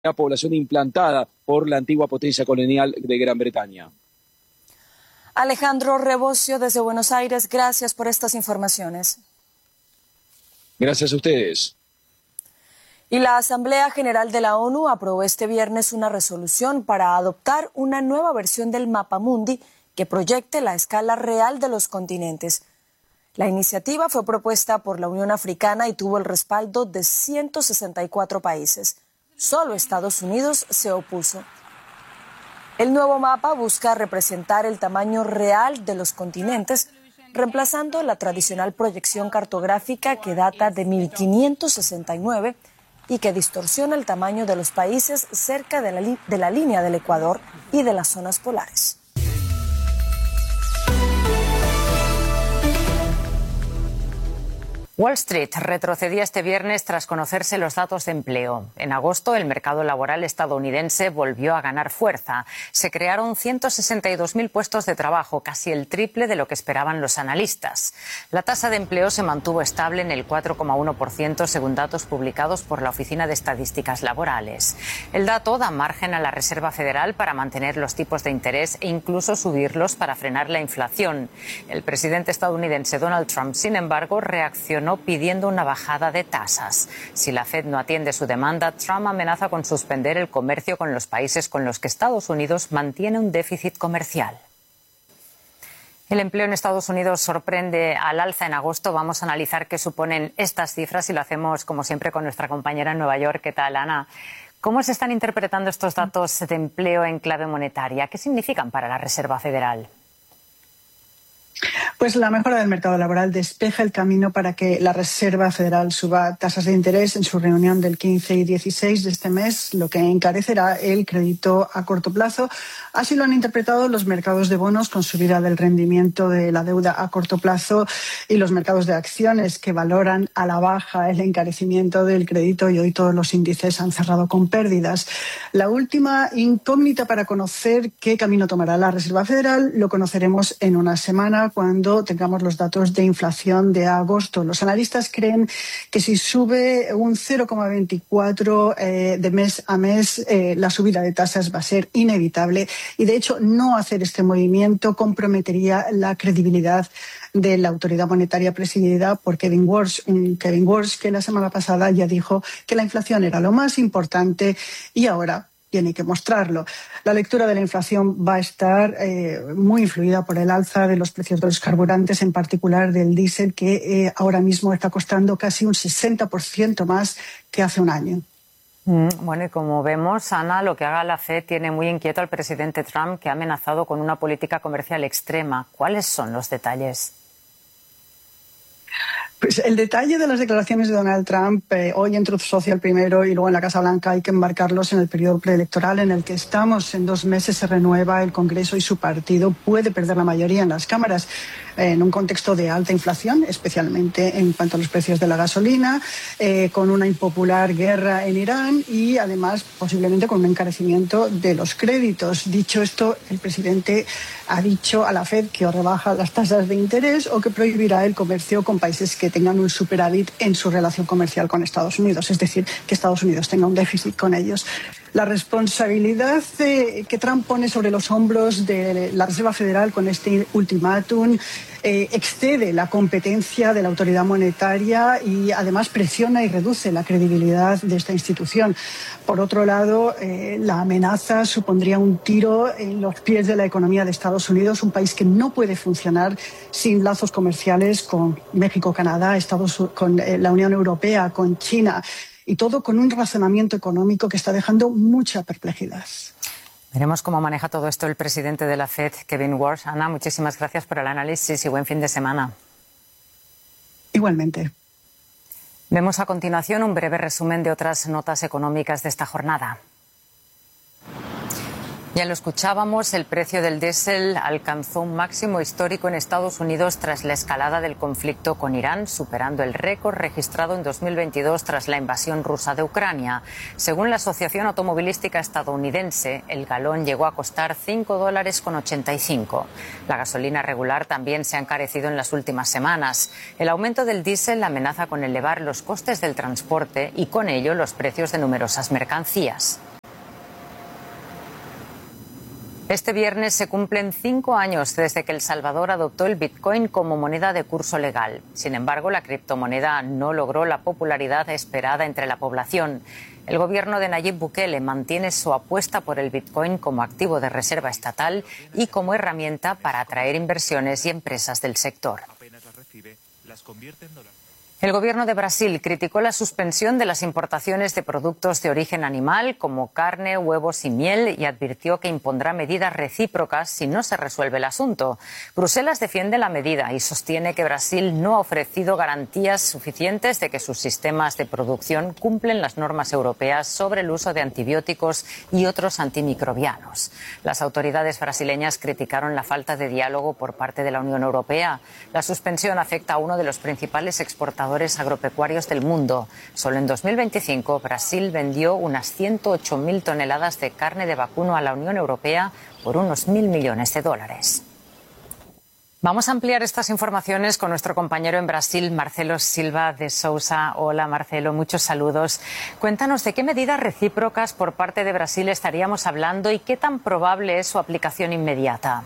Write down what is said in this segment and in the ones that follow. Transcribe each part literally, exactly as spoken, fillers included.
población implantada por la antigua potencia colonial de Gran Bretaña. Alejandro Rebocio, desde Buenos Aires, gracias por estas informaciones. Gracias a ustedes. Y la Asamblea General de la ONU aprobó este viernes una resolución para adoptar una nueva versión del Mapamundi que proyecte la escala real de los continentes. La iniciativa fue propuesta por la Unión Africana y tuvo el respaldo de ciento sesenta y cuatro países. Solo Estados Unidos se opuso. El nuevo mapa busca representar el tamaño real de los continentes, reemplazando la tradicional proyección cartográfica que data de mil quinientos sesenta y nueve y que distorsiona el tamaño de los países cerca de la, de la línea del Ecuador y de las zonas polares. Wall Street retrocedía este viernes tras conocerse los datos de empleo. En agosto, el mercado laboral estadounidense volvió a ganar fuerza. Se crearon ciento sesenta y dos mil puestos de trabajo, casi el triple de lo que esperaban los analistas. La tasa de empleo se mantuvo estable en el cuatro coma uno por ciento, según datos publicados por la Oficina de Estadísticas Laborales. El dato da margen a la Reserva Federal para mantener los tipos de interés e incluso subirlos para frenar la inflación. El presidente estadounidense Donald Trump, sin embargo, reaccionó pidiendo una bajada de tasas. Si la Fed no atiende su demanda, Trump amenaza con suspender el comercio con los países con los que Estados Unidos mantiene un déficit comercial. El empleo en Estados Unidos sorprende al alza en agosto. Vamos a analizar qué suponen estas cifras y lo hacemos, como siempre, con nuestra compañera en Nueva York. ¿Qué tal, Ana? ¿Cómo se están interpretando estos datos de empleo en clave monetaria? ¿Qué significan para la Reserva Federal? Pues la mejora del mercado laboral despeja el camino para que la Reserva Federal suba tasas de interés en su reunión del quince y dieciséis de este mes, lo que encarecerá el crédito a corto plazo. Así lo han interpretado los mercados de bonos con subida del rendimiento de la deuda a corto plazo y los mercados de acciones que valoran a la baja el encarecimiento del crédito y hoy todos los índices han cerrado con pérdidas. La última incógnita para conocer qué camino tomará la Reserva Federal lo conoceremos en una semana cuando tengamos los datos de inflación de agosto. Los analistas creen que si sube un cero coma veinticuatro eh, de mes a mes, eh, la subida de tasas va a ser inevitable y, de hecho, no hacer este movimiento comprometería la credibilidad de la autoridad monetaria presidida por Kevin Warsh, Kevin Warsh, que la semana pasada ya dijo que la inflación era lo más importante y ahora tiene que mostrarlo. La lectura de la inflación va a estar eh, muy influida por el alza de los precios de los carburantes, en particular del diésel, que eh, ahora mismo está costando casi un sesenta por ciento más que hace un año. Mm, bueno, y como vemos, Ana, lo que haga la Fed tiene muy inquieto al presidente Trump, que ha amenazado con una política comercial extrema. ¿Cuáles son los detalles? Pues el detalle de las declaraciones de Donald Trump, eh, hoy en Truth Social primero y luego en la Casa Blanca, hay que embarcarlos en el periodo preelectoral en el que estamos. En dos meses se renueva el Congreso y su partido puede perder la mayoría en las cámaras eh, en un contexto de alta inflación, especialmente en cuanto a los precios de la gasolina, eh, con una impopular guerra en Irán y además posiblemente con un encarecimiento de los créditos. Dicho esto, el presidente ha dicho a la Fed que o rebaja las tasas de interés o que prohibirá el comercio con países que tengan un superávit en su relación comercial con Estados Unidos, es decir, que Estados Unidos tenga un déficit con ellos. La responsabilidad eh, que Trump pone sobre los hombros de la Reserva Federal con este ultimátum eh, excede la competencia de la autoridad monetaria y además presiona y reduce la credibilidad de esta institución. Por otro lado, eh, la amenaza supondría un tiro en los pies de la economía de Estados Unidos, un país que no puede funcionar sin lazos comerciales con México, Canadá, Estados, con eh, la Unión Europea, con China. Y todo con un razonamiento económico que está dejando mucha perplejidad. Veremos cómo maneja todo esto el presidente de la Fed, Kevin Warsh. Ana, muchísimas gracias por el análisis y buen fin de semana. Igualmente. Vemos a continuación un breve resumen de otras notas económicas de esta jornada. Ya lo escuchábamos, el precio del diésel alcanzó un máximo histórico en Estados Unidos tras la escalada del conflicto con Irán, superando el récord registrado en dos mil veintidós tras la invasión rusa de Ucrania. Según la Asociación Automovilística Estadounidense, el galón llegó a costar cinco dólares con ochenta y cinco. La gasolina regular también se ha encarecido en las últimas semanas. El aumento del diésel amenaza con elevar los costes del transporte y con ello los precios de numerosas mercancías. Este viernes se cumplen cinco años desde que El Salvador adoptó el Bitcoin como moneda de curso legal. Sin embargo, la criptomoneda no logró la popularidad esperada entre la población. El gobierno de Nayib Bukele mantiene su apuesta por el Bitcoin como activo de reserva estatal y como herramienta para atraer inversiones y empresas del sector. El gobierno de Brasil criticó la suspensión de las importaciones de productos de origen animal como carne, huevos y miel y advirtió que impondrá medidas recíprocas si no se resuelve el asunto. Bruselas defiende la medida y sostiene que Brasil no ha ofrecido garantías suficientes de que sus sistemas de producción cumplen las normas europeas sobre el uso de antibióticos y otros antimicrobianos. Las autoridades brasileñas criticaron la falta de diálogo por parte de la Unión Europea. La suspensión afecta a uno de los principales exportadores agropecuarios del mundo. Solo en dos mil veinticinco, Brasil vendió unas ciento ocho mil toneladas de carne de vacuno a la Unión Europea por unos mil millones de dólares. Vamos a ampliar estas informaciones con nuestro compañero en Brasil, Marcelo Silva de Sousa. Hola, Marcelo, muchos saludos. Cuéntanos de qué medidas recíprocas por parte de Brasil estaríamos hablando y qué tan probable es su aplicación inmediata.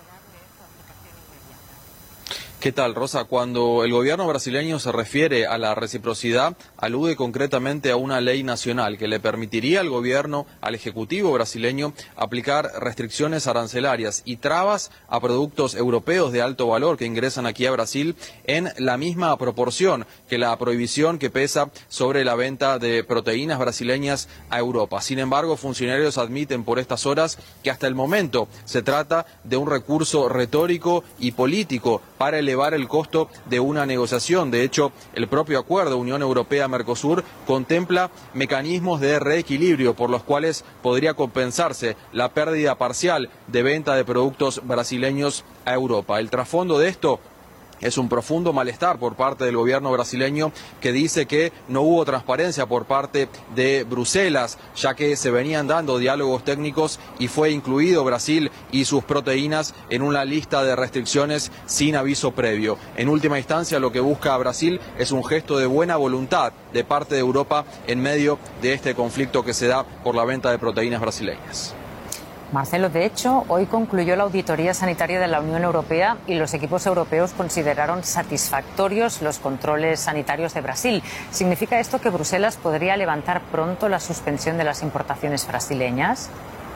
¿Qué tal, Rosa? Cuando el gobierno brasileño se refiere a la reciprocidad, alude concretamente a una ley nacional que le permitiría al gobierno, al Ejecutivo brasileño, aplicar restricciones arancelarias y trabas a productos europeos de alto valor que ingresan aquí a Brasil en la misma proporción que la prohibición que pesa sobre la venta de proteínas brasileñas a Europa. Sin embargo, funcionarios admiten por estas horas que hasta el momento se trata de un recurso retórico y político para elevar el costo de una negociación. De hecho, el propio acuerdo Unión Europea-Mercosur contempla mecanismos de reequilibrio por los cuales podría compensarse la pérdida parcial de venta de productos brasileños a Europa. El trasfondo de esto es un profundo malestar por parte del gobierno brasileño que dice que no hubo transparencia por parte de Bruselas, ya que se venían dando diálogos técnicos y fue incluido Brasil y sus proteínas en una lista de restricciones sin aviso previo. En última instancia, lo que busca Brasil es un gesto de buena voluntad de parte de Europa en medio de este conflicto que se da por la venta de proteínas brasileñas. Marcelo, de hecho, hoy concluyó la auditoría sanitaria de la Unión Europea y los equipos europeos consideraron satisfactorios los controles sanitarios de Brasil. ¿Significa esto que Bruselas podría levantar pronto la suspensión de las importaciones brasileñas?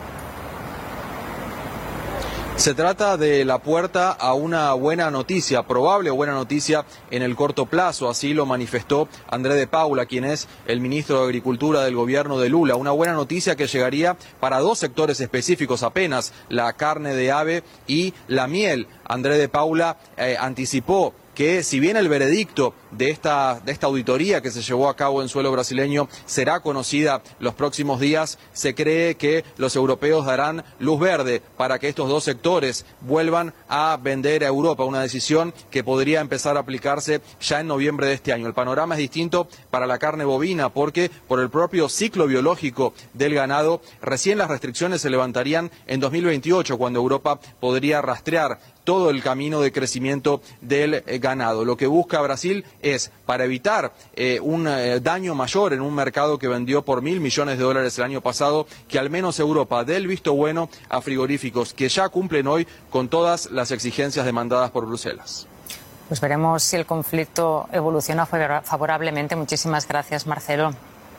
Se trata de la puerta a una buena noticia, probable buena noticia en el corto plazo, así lo manifestó André de Paula, quien es el ministro de Agricultura del gobierno de Lula. Una buena noticia que llegaría para dos sectores específicos apenas, la carne de ave y la miel. André de Paula eh, anticipó que si bien el veredicto de esta, de esta auditoría que se llevó a cabo en suelo brasileño será conocida los próximos días, se cree que los europeos darán luz verde para que estos dos sectores vuelvan a vender a Europa, una decisión que podría empezar a aplicarse ya en noviembre de este año. El panorama es distinto para la carne bovina porque por el propio ciclo biológico del ganado, recién las restricciones se levantarían en dos mil veintiocho, cuando Europa podría rastrear todo el camino de crecimiento del eh, ganado. Lo que busca Brasil es, para evitar eh, un eh, daño mayor en un mercado que vendió por mil millones de dólares el año pasado, que al menos Europa dé el visto bueno a frigoríficos que ya cumplen hoy con todas las exigencias demandadas por Bruselas. Pues veremos si el conflicto evoluciona favorablemente. Muchísimas gracias, Marcelo.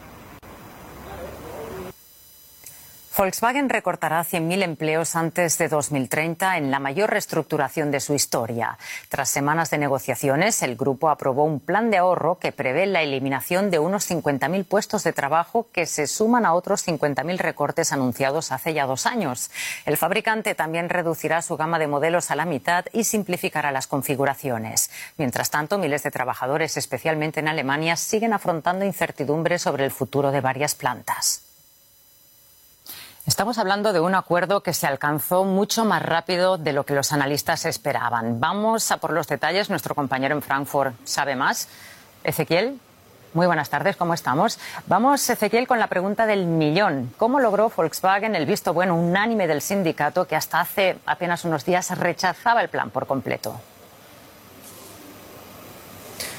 Volkswagen recortará cien mil empleos antes de dos mil treinta en la mayor reestructuración de su historia. Tras semanas de negociaciones, el grupo aprobó un plan de ahorro que prevé la eliminación de unos cincuenta mil puestos de trabajo que se suman a otros cincuenta mil recortes anunciados hace ya dos años. El fabricante también reducirá su gama de modelos a la mitad y simplificará las configuraciones. Mientras tanto, miles de trabajadores, especialmente en Alemania, siguen afrontando incertidumbre sobre el futuro de varias plantas. Estamos hablando de un acuerdo que se alcanzó mucho más rápido de lo que los analistas esperaban. Vamos a por los detalles. Nuestro compañero en Frankfurt sabe más. Ezequiel, muy buenas tardes, ¿cómo estamos? Vamos, Ezequiel, con la pregunta del millón. ¿Cómo logró Volkswagen el visto bueno unánime del sindicato que hasta hace apenas unos días rechazaba el plan por completo?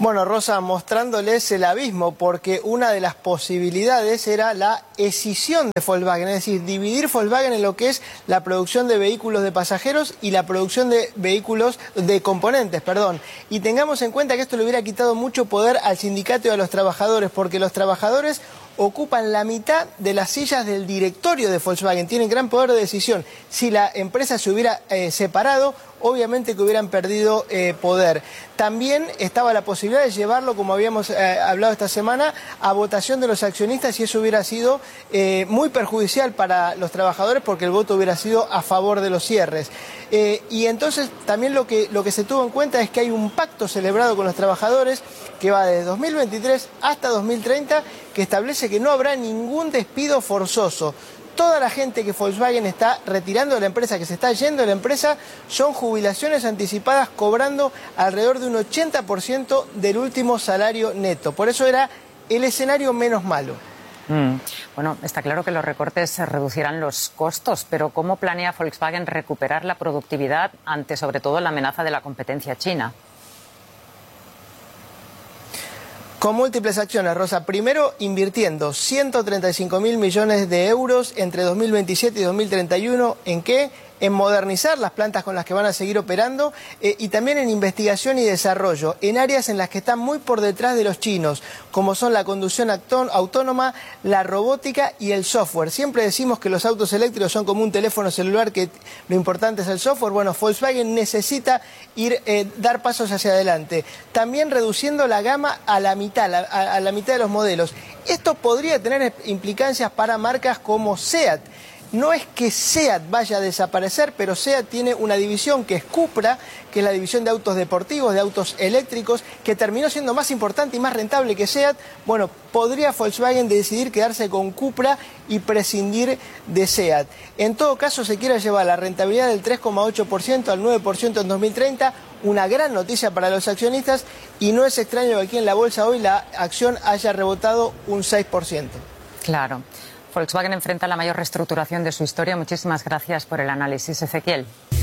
Bueno, Rosa, mostrándoles el abismo, porque una de las posibilidades era la escisión de Volkswagen, es decir, dividir Volkswagen en lo que es la producción de vehículos de pasajeros y la producción de vehículos de componentes, perdón. Y tengamos en cuenta que esto le hubiera quitado mucho poder al sindicato y a los trabajadores, porque los trabajadores ocupan la mitad de las sillas del directorio de Volkswagen, tienen gran poder de decisión. Si la empresa se hubiera eh, separado, obviamente que hubieran perdido eh, poder. También estaba la posibilidad de llevarlo, como habíamos eh, hablado esta semana, a votación de los accionistas, y eso hubiera sido eh, muy perjudicial para los trabajadores, porque el voto hubiera sido a favor de los cierres. Eh, y entonces también lo que, lo que se tuvo en cuenta es que hay un pacto celebrado con los trabajadores que va desde dos mil veintitrés hasta dos mil treinta, que establece que no habrá ningún despido forzoso. Toda la gente que Volkswagen está retirando de la empresa, que se está yendo de la empresa, son jubilaciones anticipadas cobrando alrededor de un ochenta por ciento del último salario neto. Por eso era el escenario menos malo. Mm. Bueno, está claro que los recortes reducirán los costos, pero ¿cómo planea Volkswagen recuperar la productividad ante, sobre todo, la amenaza de la competencia china? Con múltiples acciones, Rosa. Primero, invirtiendo ciento treinta y cinco mil millones de euros entre dos mil veintisiete y dos mil treinta y uno. ¿En qué? En modernizar las plantas con las que van a seguir operando eh, y también en investigación y desarrollo, en áreas en las que están muy por detrás de los chinos, como son la conducción autónoma, la robótica y el software. Siempre decimos que los autos eléctricos son como un teléfono celular, que lo importante es el software. Bueno, Volkswagen necesita ir, eh, dar pasos hacia adelante. También reduciendo la gama a la mitad, a, a la mitad de los modelos. Esto podría tener implicancias para marcas como SEAT. No es que SEAT vaya a desaparecer, pero SEAT tiene una división que es Cupra, que es la división de autos deportivos, de autos eléctricos, que terminó siendo más importante y más rentable que SEAT. Bueno, podría Volkswagen decidir quedarse con Cupra y prescindir de SEAT. En todo caso, se quiere llevar la rentabilidad del tres coma ocho por ciento al nueve por ciento en dos mil treinta, una gran noticia para los accionistas, y no es extraño que aquí en la bolsa hoy la acción haya rebotado un seis por ciento. Claro. Volkswagen enfrenta la mayor reestructuración de su historia. Muchísimas gracias por el análisis, Ezequiel.